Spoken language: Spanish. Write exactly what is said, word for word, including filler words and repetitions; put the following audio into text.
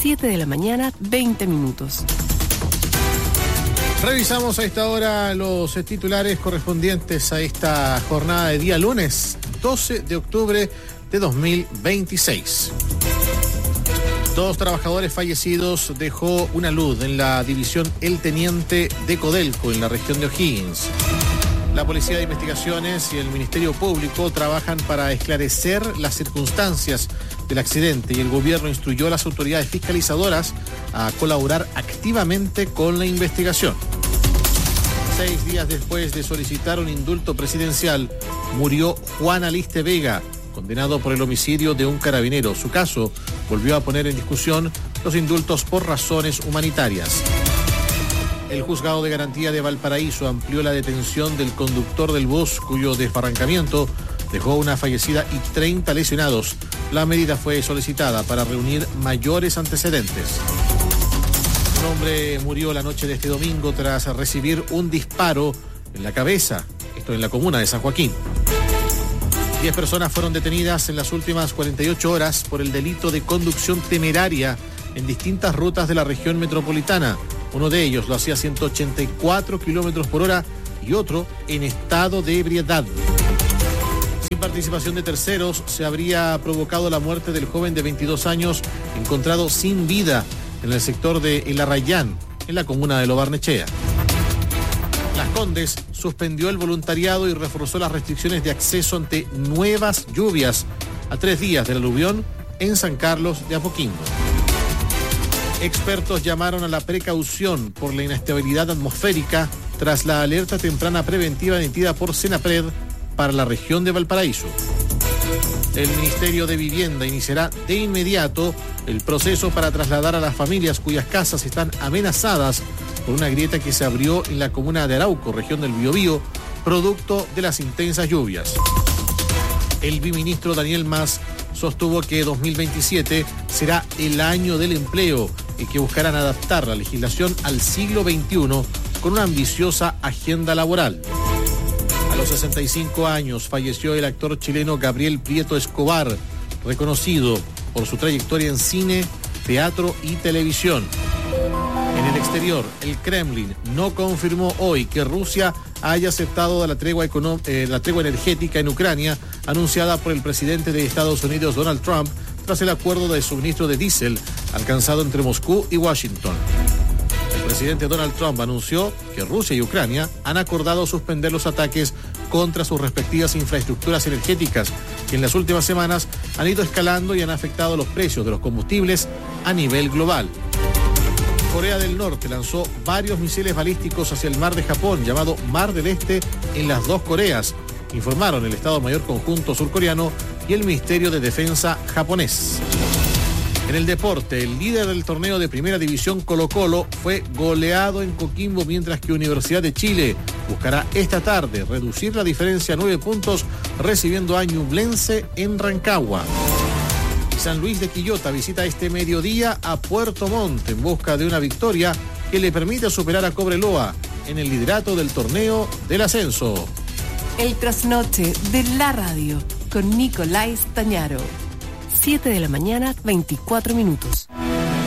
siete de la mañana, veinte minutos. Revisamos a esta hora los titulares correspondientes a esta jornada de día lunes, doce de octubre de dos mil veintiséis. Dos trabajadores fallecidos dejó una luz en la división El Teniente de Codelco, en la región de O'Higgins. La Policía de Investigaciones y el Ministerio Público trabajan para esclarecer las circunstancias del accidente y el gobierno instruyó a las autoridades fiscalizadoras a colaborar activamente con la investigación. Seis días después de solicitar un indulto presidencial, murió Juan Aliste Vega, condenado por el homicidio de un carabinero. Su caso volvió a poner en discusión los indultos por razones humanitarias. El juzgado de garantía de Valparaíso amplió la detención del conductor del bus, cuyo desbarrancamiento dejó una fallecida y treinta lesionados. La medida fue solicitada para reunir mayores antecedentes. Un hombre murió la noche de este domingo tras recibir un disparo en la cabeza, esto en la comuna de San Joaquín. Diez personas fueron detenidas en las últimas cuarenta y ocho horas por el delito de conducción temeraria en distintas rutas de la región metropolitana. Uno de ellos lo hacía a ciento ochenta y cuatro kilómetros por hora y otro en estado de ebriedad. Sin participación de terceros, se habría provocado la muerte del joven de veintidós años encontrado sin vida en el sector de El Arrayán, en la comuna de Lo Barnechea. Las Condes suspendió el voluntariado y reforzó las restricciones de acceso ante nuevas lluvias a tres días del aluvión en San Carlos de Apoquindo. Expertos llamaron a la precaución por la inestabilidad atmosférica tras la alerta temprana preventiva emitida por Senapred para la región de Valparaíso. El Ministerio de Vivienda iniciará de inmediato el proceso para trasladar a las familias cuyas casas están amenazadas por una grieta que se abrió en la comuna de Arauco, región del Biobío, producto de las intensas lluvias. El viceministro Daniel Mas sostuvo que dos mil veintisiete será el año del empleo y que buscarán adaptar la legislación al siglo veintiuno con una ambiciosa agenda laboral. A los sesenta y cinco años falleció el actor chileno Gabriel Prieto Escobar, reconocido por su trayectoria en cine, teatro y televisión. En el exterior, el Kremlin no confirmó hoy que Rusia haya aceptado la tregua, econom- eh, la tregua energética en Ucrania anunciada por el presidente de Estados Unidos, Donald Trump, tras el acuerdo de suministro de diésel alcanzado entre Moscú y Washington. El presidente Donald Trump anunció que Rusia y Ucrania han acordado suspender los ataques contra sus respectivas infraestructuras energéticas, que en las últimas semanas han ido escalando y han afectado los precios de los combustibles a nivel global. Corea del Norte lanzó varios misiles balísticos hacia el mar de Japón, llamado Mar del Este, en las dos Coreas, informaron el Estado Mayor Conjunto surcoreano y el Ministerio de Defensa japonés. En el deporte, el líder del torneo de Primera División, Colo-Colo, fue goleado en Coquimbo, mientras que Universidad de Chile buscará esta tarde reducir la diferencia a nueve puntos, recibiendo a Ñublense en Rancagua. San Luis de Quillota visita este mediodía a Puerto Montt en busca de una victoria que le permita superar a Cobreloa en el liderato del torneo del ascenso. El trasnoche de la radio con Nicolás Tañaro. siete de la mañana, veinticuatro minutos.